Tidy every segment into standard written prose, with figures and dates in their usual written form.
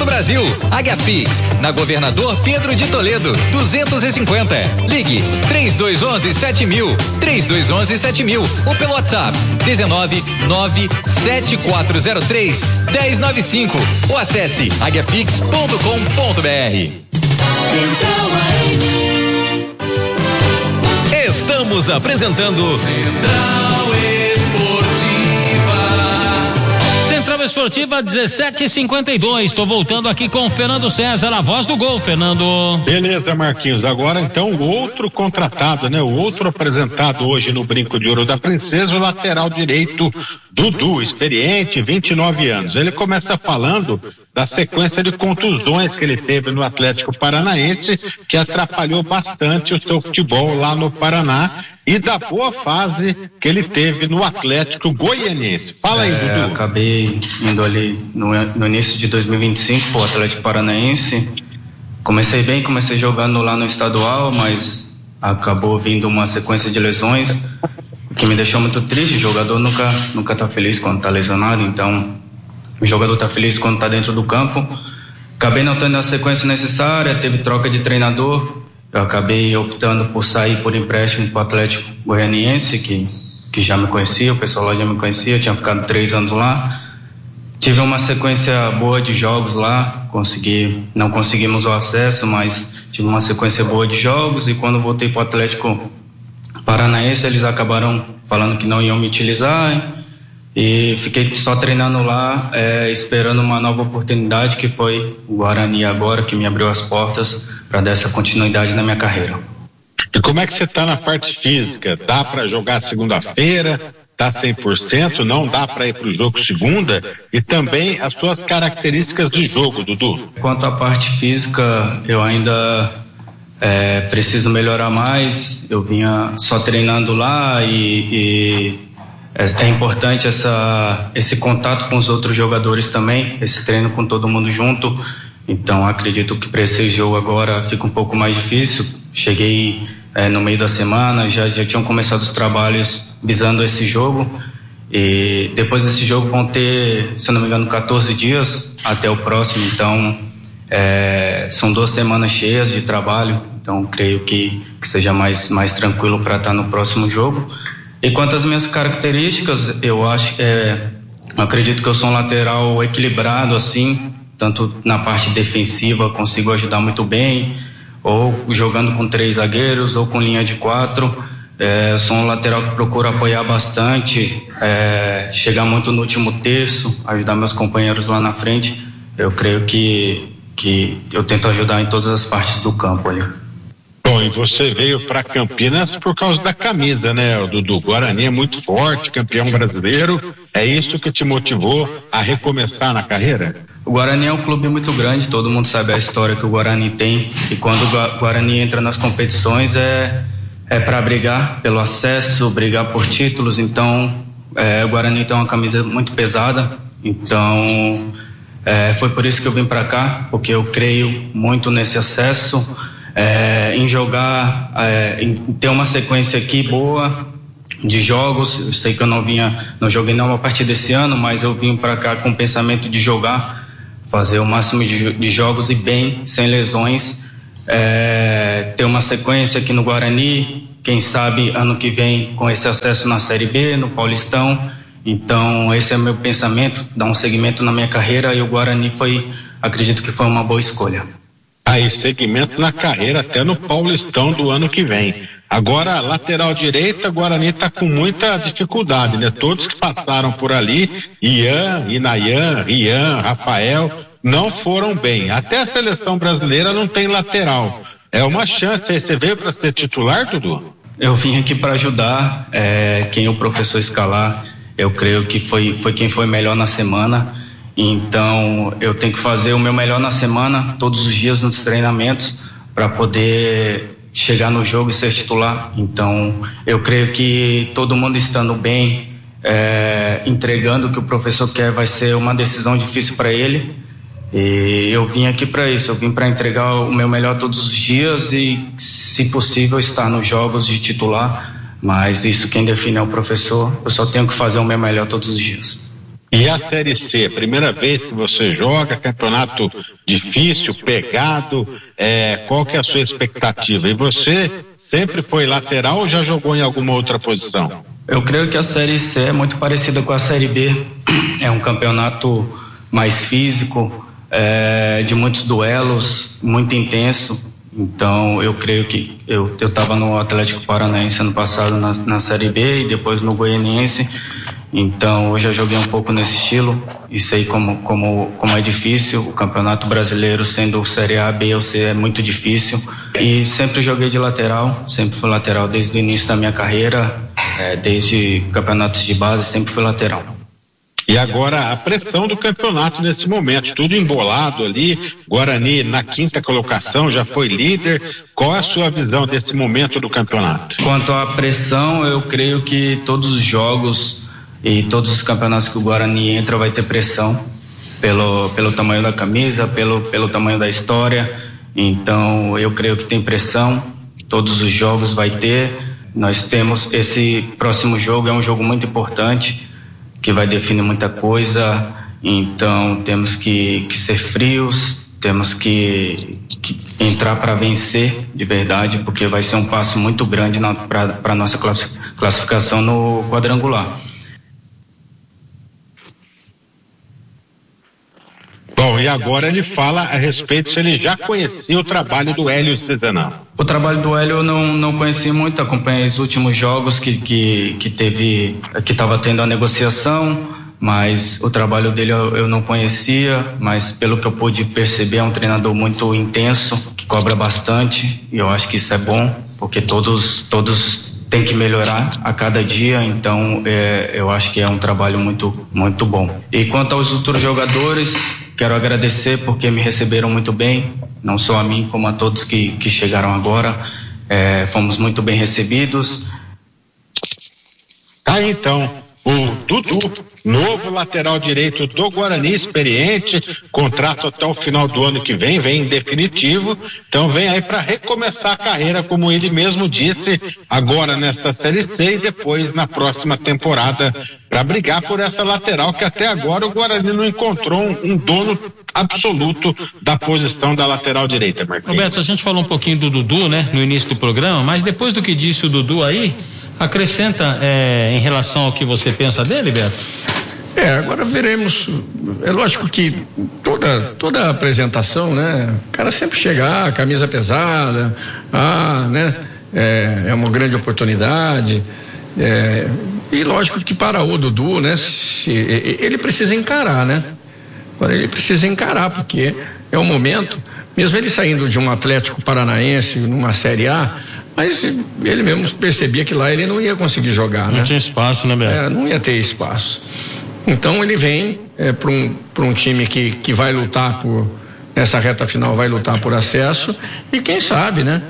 do Brasil. Águiapix, na Governador Pedro de Toledo, 250. Ligue 3211-7000, 3211-7000 ou pelo WhatsApp 1997403-1095 ou acesse aguiapix.com.br. Estamos apresentando Central Esportiva 17:52. Estou voltando aqui com o Fernando César, a voz do gol, Fernando. Beleza, Marquinhos. Agora então o outro contratado, né? O outro apresentado hoje no Brinco de Ouro da Princesa, o lateral direito Dudu, experiente, 29 anos. Ele começa falando da sequência de contusões que ele teve no Atlético Paranaense, que atrapalhou bastante o seu futebol lá no Paraná, e da boa fase que ele teve no Atlético Goianiense. Fala aí, Dudu. Acabei indo ali no início de 2025 pro Atlético Paranaense. Comecei bem, comecei jogando lá no estadual, mas acabou vindo uma sequência de lesões, o que me deixou muito triste. O jogador nunca tá feliz quando tá lesionado, então o jogador tá feliz quando tá dentro do campo. Acabei não tendo a sequência necessária, teve troca de treinador. Eu acabei optando por sair por empréstimo para o Atlético Goianiense, que já me conhecia, o pessoal lá já me conhecia, tinha ficado 3 anos lá. Tive uma sequência boa de jogos lá, não conseguimos o acesso, mas tive uma sequência boa de jogos, e quando voltei para o Atlético Paranaense, eles acabaram falando que não iam me utilizar, e fiquei só treinando lá, esperando uma nova oportunidade, que foi o Guarani agora, que me abriu as portas para dar essa continuidade na minha carreira. E como é que você está na parte física? Dá para jogar segunda-feira? Tá 100%? Não dá para ir para o jogo segunda? E também as suas características de jogo, Dudu? Quanto à parte física, eu ainda preciso melhorar mais. Eu vinha só treinando lá e é importante esse contato com os outros jogadores também, esse treino com todo mundo junto. Então acredito que para esse jogo agora fica um pouco mais difícil. Cheguei no meio da semana, já tinham começado os trabalhos visando esse jogo, e depois desse jogo vão ter, se não me engano, 14 dias até o próximo. Então são 2 semanas cheias de trabalho, então creio que seja mais tranquilo para estar no próximo jogo. E quanto às minhas características, eu acredito que eu sou um lateral equilibrado, assim, tanto na parte defensiva consigo ajudar muito bem, ou jogando com 3 zagueiros, ou com linha de 4. Sou um lateral que procuro apoiar bastante, chegar muito no último terço, ajudar meus companheiros lá na frente. Eu creio que eu tento ajudar em todas as partes do campo ali. Bom, e você veio para Campinas por causa da camisa, né, Dudu? Guarani é muito forte, campeão brasileiro. É isso que te motivou a recomeçar na carreira? O Guarani é um clube muito grande, todo mundo sabe a história que o Guarani tem, e quando o Guarani entra nas competições é para brigar pelo acesso, brigar por títulos. Então o Guarani tem uma camisa muito pesada, então foi por isso que eu vim para cá, porque eu creio muito nesse acesso, em jogar, em ter uma sequência aqui boa de jogos. Eu sei que eu não joguei nenhuma partida esse ano, mas eu vim para cá com o pensamento de jogar, fazer o máximo de jogos e bem, sem lesões, ter uma sequência aqui no Guarani, quem sabe ano que vem com esse acesso na Série B, no Paulistão. Então esse é o meu pensamento, dar um segmento na minha carreira, e o Guarani acredito que foi uma boa escolha. Aí, segmento na carreira até no Paulistão do ano que vem. Agora, lateral direita, Guarani está com muita dificuldade, né? Todos que passaram por ali, Ian, Inayan, Rian, Rafael, não foram bem. Até a seleção brasileira não tem lateral. É uma chance. Você veio para ser titular, Dudu? Eu vim aqui para ajudar quem o professor escalar. Eu creio que foi quem foi melhor na semana. Então eu tenho que fazer o meu melhor na semana, todos os dias nos treinamentos, para poder chegar no jogo e ser titular. Então eu creio que todo mundo estando bem, entregando o que o professor quer, vai ser uma decisão difícil para ele, e eu vim aqui para isso. Eu vim para entregar o meu melhor todos os dias e, se possível, estar nos jogos de titular, mas isso quem define é o professor. Eu só tenho que fazer o meu melhor todos os dias. E a Série C, primeira vez que você joga, campeonato difícil, pegado, qual que é a sua expectativa? E você sempre foi lateral ou já jogou em alguma outra posição? Eu creio que a Série C é muito parecida com a Série B. É um campeonato mais físico, de muitos duelos, muito intenso. Então eu creio que eu estava no Atlético Paranaense ano passado na Série B e depois no Goianiense. Então eu já joguei um pouco nesse estilo e sei como é difícil. O Campeonato Brasileiro, sendo Série A, B ou C, é muito difícil. E sempre joguei de lateral, sempre fui lateral desde o início da minha carreira, desde campeonatos de base, sempre fui lateral. E agora a pressão do campeonato nesse momento, tudo embolado ali, Guarani na 5ª colocação, já foi líder. Qual é a sua visão desse momento do campeonato? Quanto à pressão, eu creio que todos os jogos e todos os campeonatos que o Guarani entra vai ter pressão pelo tamanho da camisa, pelo tamanho da história. Então eu creio que tem pressão, todos os jogos vai ter. Nós temos esse próximo jogo, é um jogo muito importante, que vai definir muita coisa. Então temos que ser frios, temos que entrar para vencer de verdade, porque vai ser um passo muito grande para a nossa classificação no quadrangular. Bom, e agora ele fala a respeito se ele já conhecia o trabalho do Hélio Cezanão. O trabalho do Hélio eu não conheci muito, acompanhei os últimos jogos que estava tendo a negociação, mas o trabalho dele eu não conhecia, mas pelo que eu pude perceber é um treinador muito intenso, que cobra bastante, e eu acho que isso é bom, porque todos têm que melhorar a cada dia, então eu acho que é um trabalho muito, muito bom. E quanto aos outros jogadores, quero agradecer porque me receberam muito bem, não só a mim como a todos que chegaram agora. Fomos muito bem recebidos. Tá, então, o Dudu, novo lateral direito do Guarani, experiente, contrato até o final do ano que vem em definitivo, então vem aí para recomeçar a carreira, como ele mesmo disse, agora nesta Série C e depois na próxima temporada, para brigar por essa lateral que até agora o Guarani não encontrou um dono absoluto da posição da lateral direita, Marquinhos. Roberto, a gente falou um pouquinho do Dudu, né, no início do programa, mas depois do que disse o Dudu aí, acrescenta em relação ao que você pensa dele, Beto? Agora veremos. É lógico que toda apresentação, né? O cara sempre chega, camisa pesada, né? É uma grande oportunidade. E lógico que para o Dudu, né? Ele precisa encarar, né? Agora ele precisa encarar, porque é um momento, mesmo ele saindo de um Atlético Paranaense numa Série A, mas ele mesmo percebia que lá ele não ia conseguir jogar, né? Não tinha espaço, né, Beto? Não ia ter espaço. Então ele vem para um time que vai lutar nessa reta final, vai lutar por acesso, e quem sabe, né?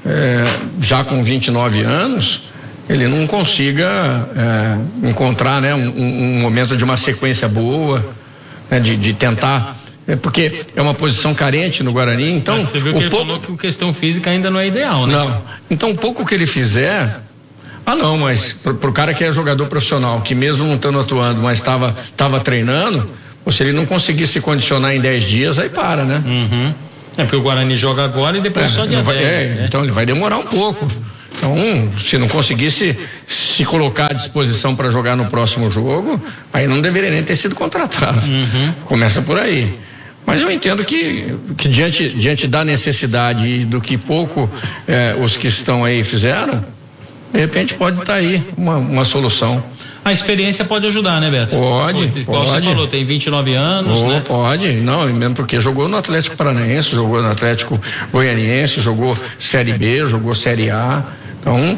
Já com 29 anos, ele não consiga encontrar, né, um momento de uma sequência boa, né, de tentar. Porque é uma posição carente no Guarani, então... Mas você viu que ele falou que a questão física ainda não é ideal, né? Não, então o pouco que ele fizer... não, mas pro cara que é jogador profissional, que mesmo não estando atuando, mas estava treinando, se ele não conseguir se condicionar em 10 dias, aí para, né? Uhum. Porque o Guarani joga agora e depois só dia 10. Então ele vai demorar um pouco. Então, se não conseguisse se colocar à disposição para jogar no próximo jogo, aí não deveria nem ter sido contratado. Uhum. Começa por aí. Mas eu entendo que diante da necessidade e do que pouco os que estão aí fizeram, de repente pode estar aí uma solução. A experiência pode ajudar, né, Beto? Pode. Você falou, tem 29 anos, né? Pode, não, mesmo porque jogou no Atlético Paranaense, jogou no Atlético Goianiense, jogou Série B, jogou Série A. Então,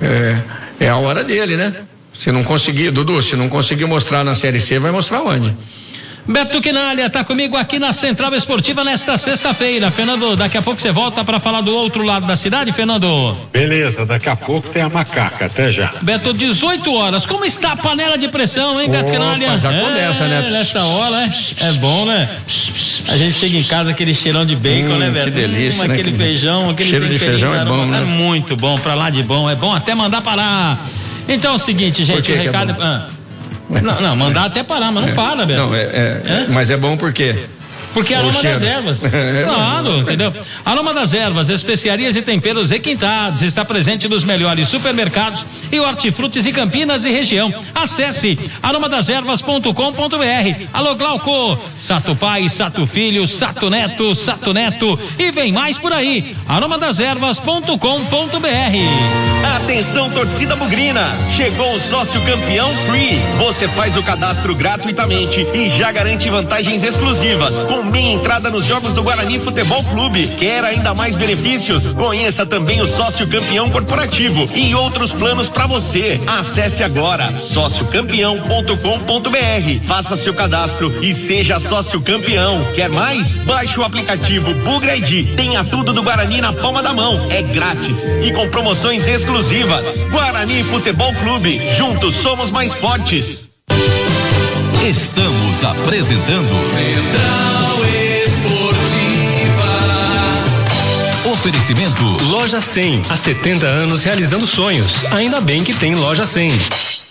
é a hora dele, né? Se não conseguir mostrar na Série C, vai mostrar onde? Beto Quinalha tá comigo aqui na Central Esportiva nesta sexta-feira. Fernando, daqui a pouco você volta para falar do outro lado da cidade, Fernando? Beleza, daqui a pouco tem a macaca, até já. Beto, 18 horas, como está a panela de pressão, hein, Beto Quinalha? Já começa, né? Nessa hora, é bom, né? A gente chega em casa, aquele cheirão de bacon, né, Beto? Que delícia, né? Aquele feijão, aquele cheiro de feijão é bom, né? É muito bom, pra lá de bom, é bom até mandar parar. Então é o seguinte, gente, o recado... Não, mandar até parar, mas não para, Beto. Não, mas é bom porque... Porque é Aroma das Ervas. Claro, entendeu? Aroma das Ervas, especiarias e temperos requintados. Está presente nos melhores supermercados e hortifrutis e Campinas e região. Acesse aromadeservas.com.br. Alô, Glauco, Sato Pai, Sato Filho, Sato Neto e vem mais por aí. aromadeservas.com.br. Atenção, torcida bugrina, chegou o sócio campeão Free. Você faz o cadastro gratuitamente e já garante vantagens exclusivas, com meia entrada nos jogos do Guarani Futebol Clube. Quer ainda mais benefícios? Conheça também o sócio campeão corporativo e outros planos para você. Acesse agora sociocampeão.com.br, faça seu cadastro e seja sócio campeão. Quer mais? Baixe o aplicativo Bugra ID. Tenha tudo do Guarani na palma da mão. É grátis e com promoções exclusivas. Guarani Futebol Clube, juntos somos mais fortes. Estamos apresentando Central Esportiva. Oferecimento Loja 100, há 70 anos realizando sonhos. Ainda bem que tem Loja 100.